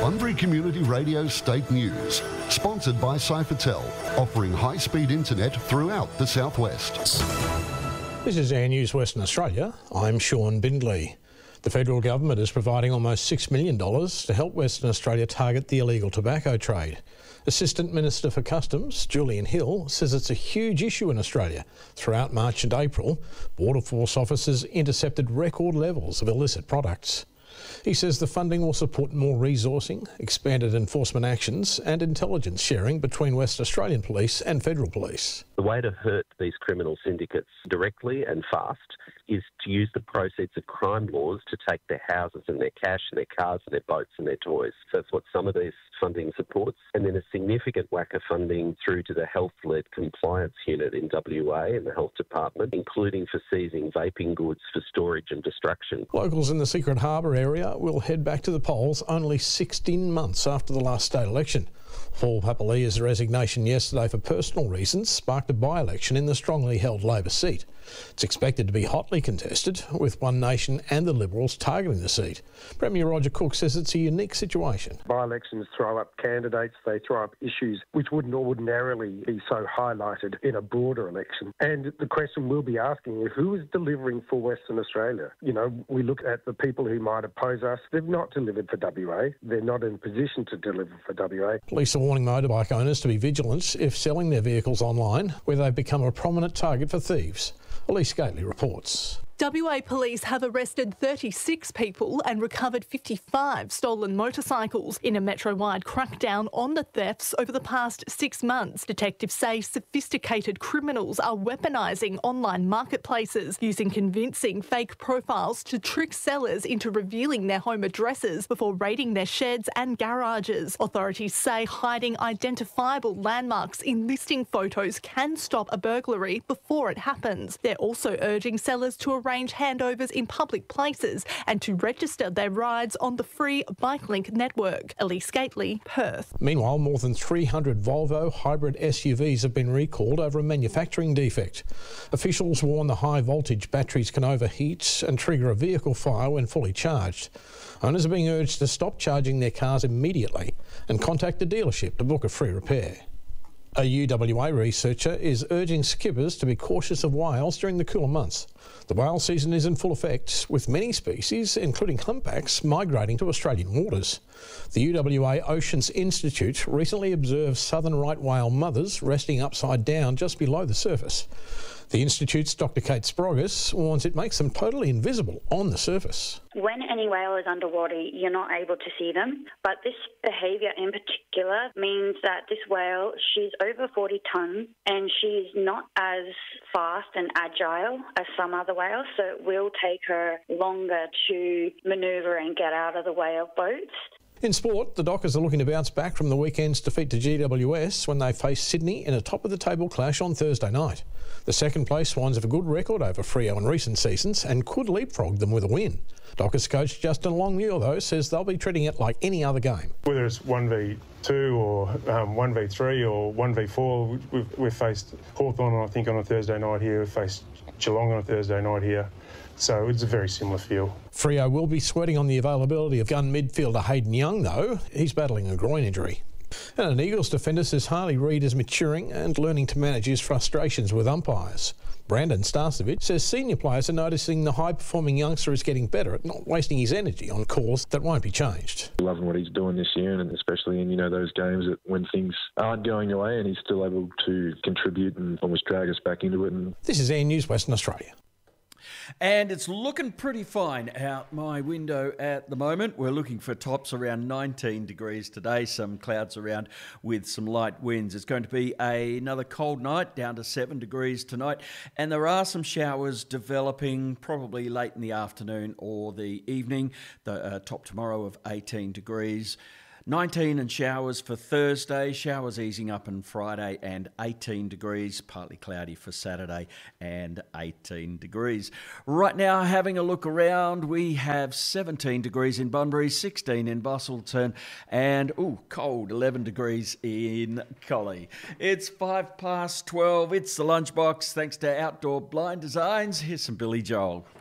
Bunbury Community Radio State News, sponsored by Cyfertel, offering high-speed internet throughout the southwest. This is Air News Western Australia. I'm Sean Bindley. The federal government is providing almost $6 million to help Western Australia target the illegal tobacco trade. Assistant Minister for Customs, Julian Hill, says it's a huge issue in Australia. Throughout March and April, Border Force officers intercepted record levels of illicit products. He says the funding will support more resourcing, expanded enforcement actions and intelligence sharing between West Australian Police and Federal Police. The way to hurt these criminal syndicates directly and fast is to use the proceeds of crime laws to take their houses and their cash and their cars and their boats and their toys. So that's what some of these funding supports. And then a significant whack of funding through to the health-led compliance unit in WA and the Health Department, including for seizing vaping goods for storage and destruction. Locals in the Secret Harbour area will head back to the polls only 16 months after the last state election. Paul Papalia's resignation yesterday for personal reasons sparked a by-election in the strongly held Labor seat. It's expected to be hotly contested, with One Nation and the Liberals targeting the seat. Premier Roger Cook says it's a unique situation. By-elections throw up candidates, they throw up issues which wouldn't ordinarily be so highlighted in a broader election. And the question we'll be asking is, who is delivering for Western Australia? You know, we look at the people who might oppose us. They've not delivered for WA. They're not in a position to deliver for WA. Police are warning motorbike owners to be vigilant if selling their vehicles online, where they've become a prominent target for thieves. Elise Gately reports. WA police have arrested 36 people and recovered 55 stolen motorcycles in a metro-wide crackdown on the thefts over the past 6 months. Detectives say sophisticated criminals are weaponising online marketplaces, using convincing fake profiles to trick sellers into revealing their home addresses before raiding their sheds and garages. Authorities say hiding identifiable landmarks in listing photos can stop a burglary before it happens. They're also urging sellers to arrange handovers in public places and to register their rides on the free BikeLink network. Elise Gately, Perth. Meanwhile, more than 300 Volvo hybrid SUVs have been recalled over a manufacturing defect. Officials warn the high voltage batteries can overheat and trigger a vehicle fire when fully charged. Owners are being urged to stop charging their cars immediately and contact the dealership to book a free repair. A UWA researcher is urging skippers to be cautious of whales during the cooler months. The whale season is in full effect, with many species, including humpbacks, migrating to Australian waters. The UWA Oceans Institute recently observed southern right whale mothers resting upside down just below the surface. The Institute's Dr. Kate Sprogis warns it makes them totally invisible on the surface. When any whale is underwater, you're not able to see them. But this behaviour in particular means that this whale, she's over 40 tonnes and she's not as fast and agile as some other whales, so it will take her longer to manoeuvre and get out of the whale boats. In sport, the Dockers are looking to bounce back from the weekend's defeat to GWS when they face Sydney in a top-of-the-table clash on Thursday night. The second-place Swans have a good record over Freo in recent seasons and could leapfrog them with a win. Dockers coach Justin Longmuir, though, says they'll be treating it like any other game. Whether it's 1v2 or 1v3 or 1v4, we've faced Hawthorn, I think, on a Thursday night here. We've faced Geelong on a Thursday night here. So it's a very similar feel. Freo will be sweating on the availability of gun midfielder Hayden Young, though. He's battling a groin injury. And an Eagles defender says Harley Reid is maturing and learning to manage his frustrations with umpires. Brandon Starcevich says senior players are noticing the high-performing youngster is getting better at not wasting his energy on calls that won't be changed. Loving what he's doing this year, and especially in those games that when things aren't going away and he's still able to contribute and almost drag us back into it. This is Air News Western Australia. And it's looking pretty fine out my window at the moment. We're looking for tops around 19 degrees today, some clouds around with some light winds. It's going to be another cold night, down to 7 degrees tonight. And there are some showers developing probably late in the afternoon or the evening. The top tomorrow of 18 degrees. 19 and showers for Thursday, showers easing up on Friday and 18 degrees, partly cloudy for Saturday and 18 degrees. Right now, having a look around, we have 17 degrees in Bunbury, 16 in Busselton and, cold, 11 degrees in Collie. It's 12:05, it's the Lunchbox, thanks to Outdoor Blind Designs. Here's some Billy Joel.